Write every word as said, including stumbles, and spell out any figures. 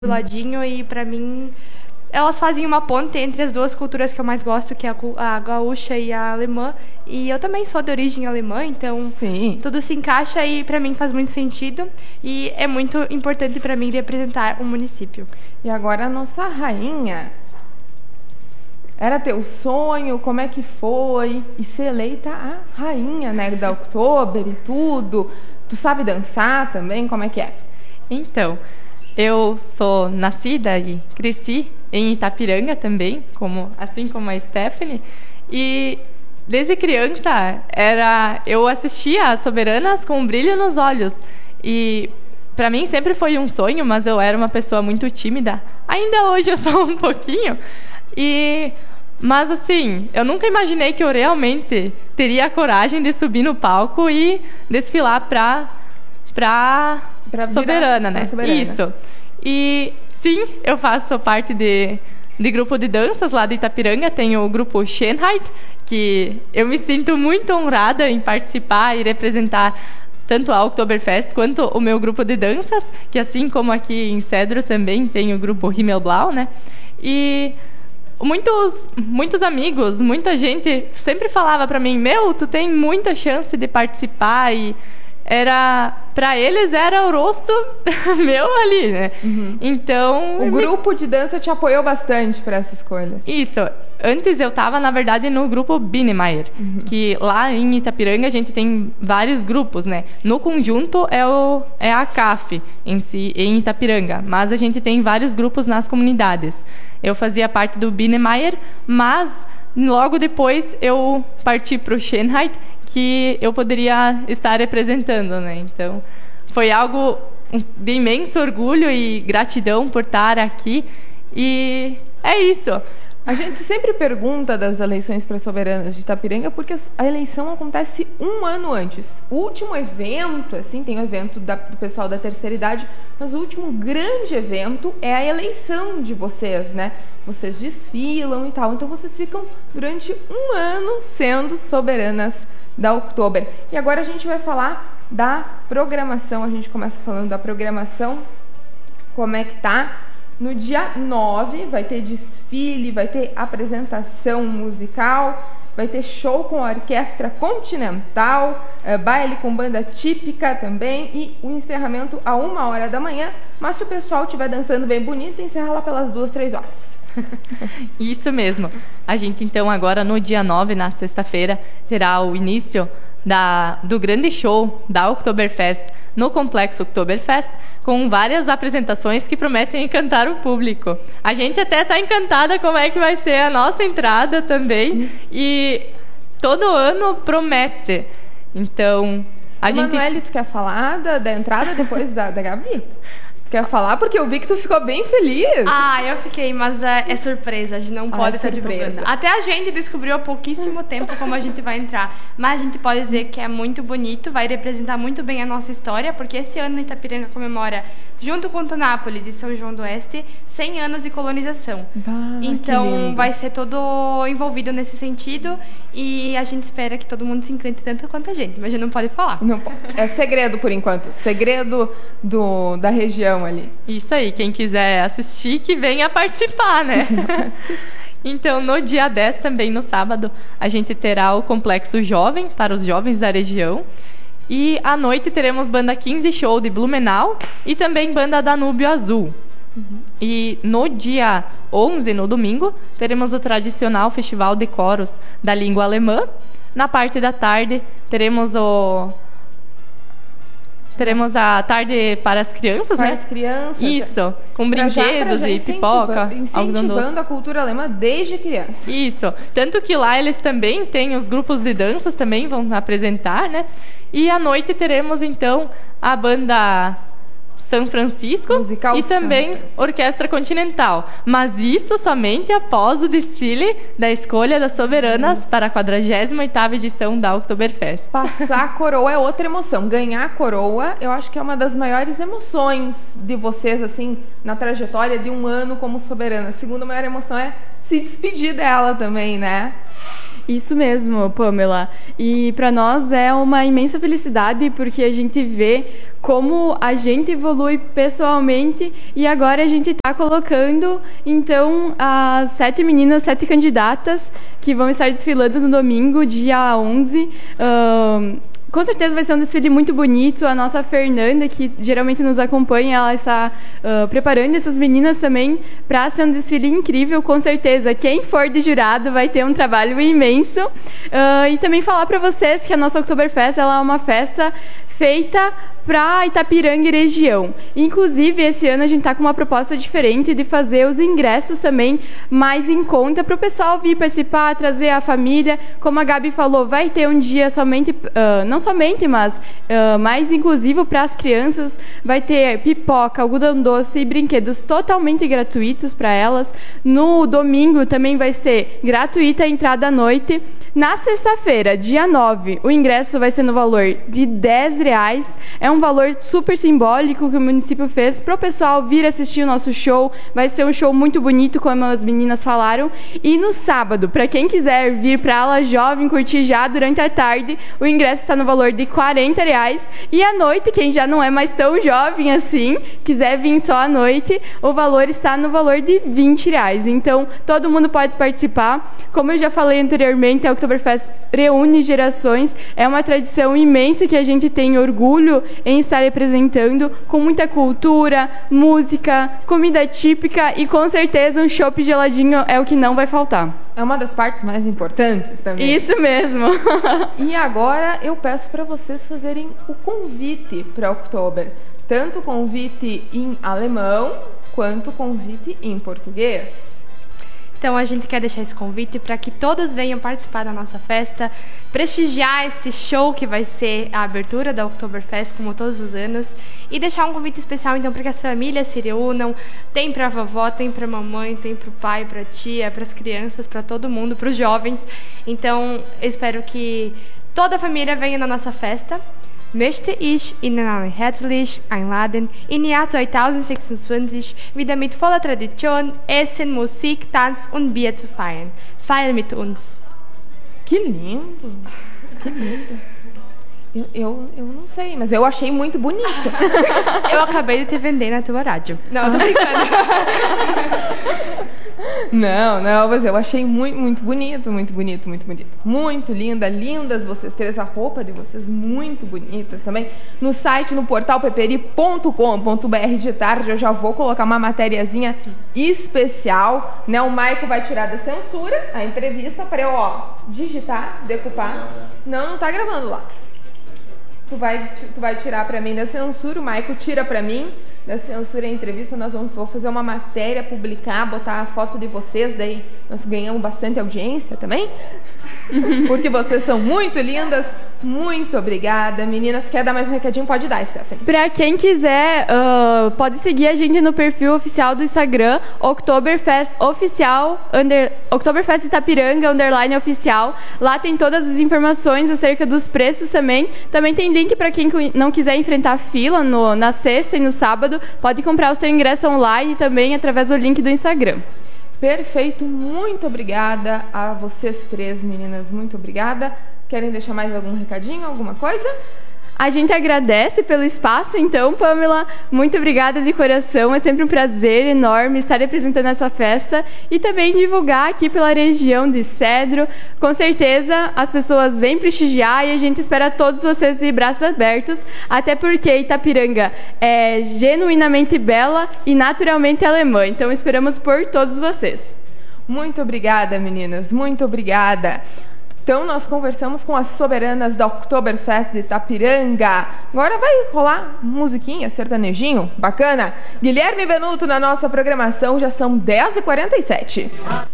do ladinho e pra mim elas fazem uma ponte entre as duas culturas que eu mais gosto, que é a, cu- a gaúcha e a alemã. E eu também sou de origem alemã, então Sim. tudo se encaixa e pra mim faz muito sentido. E é muito importante pra mim representar o município. E agora a nossa rainha. Era teu sonho? Como é que foi? E ser eleita a rainha, né, da Oktober e tudo. Tu sabe dançar também? Como é que é? Então, eu sou nascida e cresci em Itapiranga também, como, assim como a Stephanie. E desde criança era, eu assistia às Soberanas com um brilho nos olhos. E para mim sempre foi um sonho, mas eu era uma pessoa muito tímida. Ainda hoje eu sou um pouquinho. E mas assim, eu nunca imaginei que eu realmente teria a coragem de subir no palco e desfilar para para Pra virar Soberana, né? pra Soberana. Isso. E sim, eu faço parte de, de grupo de danças lá de Itapiranga. Tem o grupo Schönheit, que eu me sinto muito honrada em participar e representar tanto a Oktoberfest quanto o meu grupo de danças, que assim como aqui em Cedro também tem o grupo Himmelblau, né? E muitos, muitos amigos, muita gente sempre falava pra mim: meu, tu tem muita chance de participar. E era, para eles era o rosto meu ali, né? Uhum. Então O me- grupo de dança te apoiou bastante para essa escolha. isso. Antes eu estava, na verdade, no grupo Binemeyer, que lá em Itapiranga a gente tem vários grupos, né? No conjunto é, o, é a C A F em si, em Itapiranga, mas a gente tem vários grupos nas comunidades. Eu fazia parte do Binemeyer, mas logo depois eu parti para o Schönheit, que eu poderia estar representando, né? Então foi algo de imenso orgulho e gratidão por estar aqui. E é isso. A gente sempre pergunta das eleições para soberanas de Itapiranga porque a eleição acontece um ano antes. O último evento, assim, tem o evento da- do pessoal da terceira idade, mas o último grande evento é a eleição de vocês, né? Vocês desfilam e tal, então vocês ficam durante um ano sendo soberanas da Oktober. E agora a gente vai falar da programação. A gente começa falando da programação, como é que tá. No dia nove vai ter desfile, vai ter apresentação musical, vai ter show com a orquestra continental, eh, baile com banda típica também e o encerramento a uma hora da manhã. Mas se o pessoal estiver dançando bem bonito, encerra lá pelas duas, três horas. Isso mesmo. A gente, então, agora no dia nove, na sexta-feira, terá o início da, do grande show da Oktoberfest no Complexo Oktoberfest, com várias apresentações que prometem encantar o público. A gente até está encantada como é que vai ser a nossa entrada também. E todo ano promete. Então, a gente... Emanuele, tu quer falar da, da entrada depois da, da Gabi? Tu quer falar? Porque eu vi que tu ficou bem feliz. Ah, eu fiquei, mas é, é surpresa, a gente não Ah, pode é estar surpresa. divulgando. Até a gente descobriu há pouquíssimo tempo como a gente vai entrar. Mas a gente pode dizer que é muito bonito, vai representar muito bem a nossa história, porque esse ano Itapiranga comemora, junto com Tonápolis e São João do Oeste, cem anos de colonização. Bah, que Então lindo. vai ser todo envolvido nesse sentido e a gente espera que todo mundo se encante tanto quanto a gente, mas a gente não pode falar. Não pode. É segredo por enquanto. Segredo do, da região ali. Isso aí, quem quiser assistir, que venha participar, né? Então, no dia dez, também no sábado, a gente terá o Complexo Jovem, para os jovens da região. E à noite teremos Banda quinze Show de Blumenau e também Banda Danúbio Azul. E no dia onze, no domingo, teremos o tradicional Festival de Coros da Língua Alemã. Na parte da tarde, teremos o... Teremos a tarde para as crianças, Para né? as crianças. Isso, com Pra já- pra brinquedos já e incentiva- pipoca, algodão doce. Incentivando a cultura alemã desde criança. Isso. Tanto que lá eles também têm os grupos de danças, também vão apresentar, né? E à noite teremos, então, a banda São Francisco Musical e São também Francisco. Orquestra Continental. Mas isso somente após o desfile da escolha das soberanas para a quadragésima oitava edição da Oktoberfest. Passar a coroa é outra emoção. Ganhar a coroa, eu acho que é uma das maiores emoções de vocês, assim, na trajetória de um ano como soberana. A segunda maior emoção é se despedir dela também, né? Isso mesmo, Pamela. E para nós é uma imensa felicidade porque a gente vê como a gente evolui pessoalmente e agora a gente está colocando, então, as sete meninas, sete candidatas que vão estar desfilando no domingo, dia onze. Um, Com certeza vai ser um desfile muito bonito. A nossa Fernanda, que geralmente nos acompanha, ela está uh, preparando essas meninas também para ser um desfile incrível. Com certeza, quem for de jurado vai ter um trabalho imenso. Uh, e também falar para vocês que a nossa Oktoberfest ela é uma festa feita para Itapiranga e região. Inclusive, esse ano a gente está com uma proposta diferente de fazer os ingressos também mais em conta para o pessoal vir participar, trazer a família. Como a Gabi falou, vai ter um dia somente, uh, não somente, mas uh, mais inclusivo para as crianças. Vai ter pipoca, algodão doce e brinquedos totalmente gratuitos para elas. No domingo também vai ser gratuita a entrada à noite. Na sexta-feira, dia nove, o ingresso vai ser no valor de dez reais. É um valor super simbólico que o município fez para o pessoal vir assistir o nosso show. Vai ser um show muito bonito, como as meninas falaram. E no sábado, para quem quiser vir para a ala jovem curtir já durante a tarde, o ingresso está no valor de quarenta reais. E à noite, quem já não é mais tão jovem assim, quiser vir só à noite, o valor está no valor de vinte reais. Então, todo mundo pode participar. Como eu já falei anteriormente, a Oktoberfest reúne gerações. É uma tradição imensa que a gente tem orgulho em estar representando, com muita cultura, música, comida típica e com certeza um chopp geladinho é o que não vai faltar. É uma das partes mais importantes também. Isso mesmo. E agora eu peço para vocês fazerem o convite para Oktober. Tanto o convite em alemão quanto o convite em português. Então a gente quer deixar esse convite para que todos venham participar da nossa festa, prestigiar esse show que vai ser a abertura da Oktoberfest, como todos os anos, e deixar um convite especial então para que as famílias se reúnam. Tem para a vovó, tem para a mamãe, tem para o pai, para a tia, para as crianças, para todo mundo, para os jovens. Então eu espero que toda a família venha na nossa festa. Möchte ich Ihnen alle herzlich einladen, im Jahr zweitausendsechsundzwanzig wieder mit voller Tradition Essen, Musik, Tanz und Bier zu feiern. Feiern mit uns. Que lindo! Que lindo! Eu, eu, eu não sei, mas eu achei muito bonito. Eu acabei de te vender na tua rádio. Não, eu tô brincando. Não, não, mas eu achei muito, muito bonito, muito bonito, muito bonito. Muito linda, lindas vocês três, a roupa de vocês muito bonita também. No site, no portal peperi ponto com ponto br de tarde, eu já vou colocar uma matériazinha especial, né? O Maico vai tirar da censura a entrevista para eu, ó, digitar, decupar. Não, não tá gravando lá. Tu vai, tu vai tirar pra mim da censura, o Maico tira pra mim da censura a entrevista, nós vamos vou fazer uma matéria, publicar, botar a foto de vocês, daí nós ganhamos bastante audiência também, porque vocês são muito lindas. Muito obrigada, meninas. Quer dar mais um recadinho? Pode dar, Stephanie. Pra quem quiser, uh, pode seguir a gente no perfil oficial do Instagram, Oktoberfest Oficial, under, Oktoberfest Itapiranga, underline oficial. Lá tem todas as informações acerca dos preços também. Também tem link para quem não quiser enfrentar fila no, na sexta e no sábado. Pode comprar o seu ingresso online também através do link do Instagram. Perfeito, muito obrigada a vocês três, meninas. Muito obrigada. Querem deixar mais algum recadinho, alguma coisa? A gente agradece pelo espaço, então, Pamela. Muito obrigada de coração. É sempre um prazer enorme estar representando essa festa e também divulgar aqui pela região de Cedro. Com certeza, as pessoas vêm prestigiar e a gente espera todos vocês de braços abertos, até porque Itapiranga é genuinamente bela e naturalmente alemã. Então, esperamos por todos vocês. Muito obrigada, meninas. Muito obrigada. Então, nós conversamos com as soberanas da Oktoberfest de Itapiranga. Agora vai rolar musiquinha, sertanejinho, bacana. Guilherme Benuto na nossa programação, já são dez e quarenta e sete.